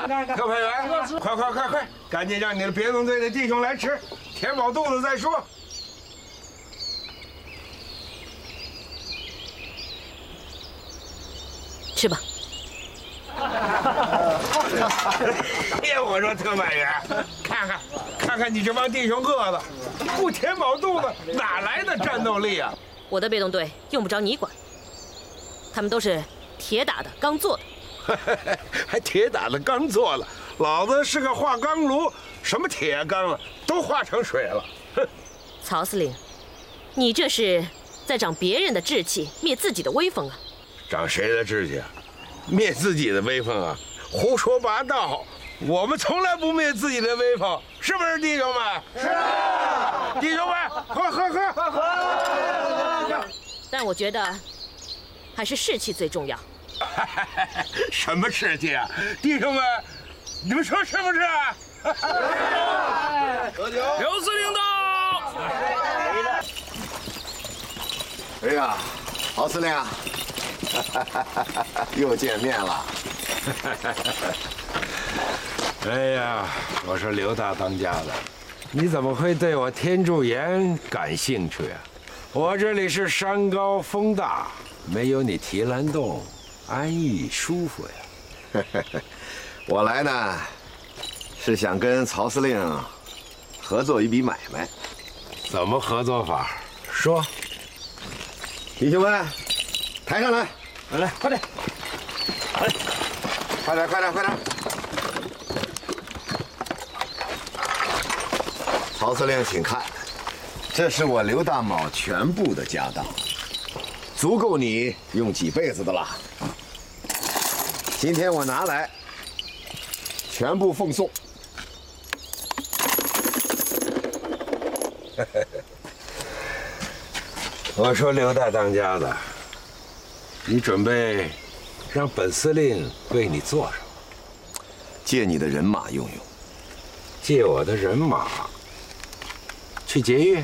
特派员，快，赶紧让你的别动队的弟兄来吃，填饱肚子再说。 吃吧。 我说特派员，看看你这帮弟兄饿的，不填饱肚子哪来的战斗力啊？ 我的别动队用不着你管，他们都是铁打的、刚做的。 还铁打的刚做了，老子是个化钢炉，什么铁钢啊，都化成水了。哼！ 曹司令，你这是在长别人的志气，灭自己的威风啊！ 长谁的志气啊？灭自己的威风啊？胡说八道！我们从来不灭自己的威风，是不是弟兄们？是啊！弟兄们，喝！ 但我觉得还是士气最重要。 什么士气啊？弟兄们，你们说是不是啊？ 喝酒！ 刘司令到！ 哎呀，曹司令，又见面了。 哎呀，我说刘大当家的，你怎么会对我天柱岩感兴趣啊？我这里是山高风大，没有你提篮洞安逸舒服呀。 我来呢，是想跟曹司令合作一笔买卖。 怎么合作法？说。 弟兄们，抬上来， 来，快点， 快点！曹司令，请看，这是我刘大卯全部的家当，足够你用几辈子的了。今天我拿来，全部奉送。 我说刘大当家的，你准备让本司令为你做什么？ 借你的人马用用。 借我的人马去劫狱？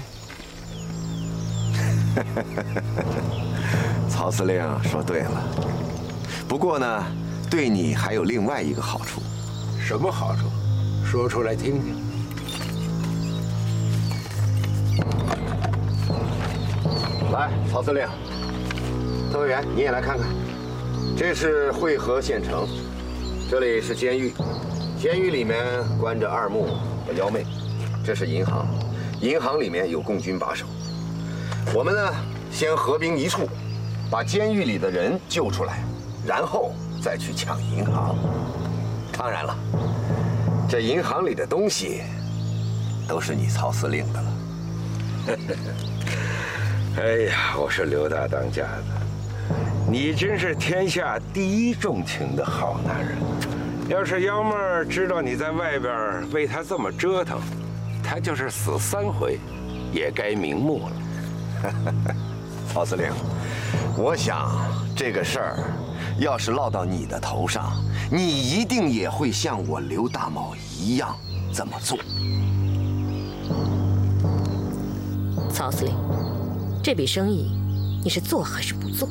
曹司令说对了，不过呢，对你还有另外一个好处。 什么好处？说出来听听。 来，曹司令，特派员，你也来看看。这是会河县城，这里是监狱，监狱里面关着二木和幺妹。这是银行，银行里面有共军把守。我们呢，先合兵一处，把监狱里的人救出来，然后再去抢银行。当然了，这银行里的东西都是你曹司令的了。 哎呀，我说刘大当家的，你真是天下第一重情的好男人。要是幺妹儿知道你在外边为她这么折腾，她就是死3回，也该瞑目了。 曹司令，我想这个事儿要是落到你的头上，你一定也会像我刘大卯一样这么做。 曹司令，这笔生意你是做还是不做？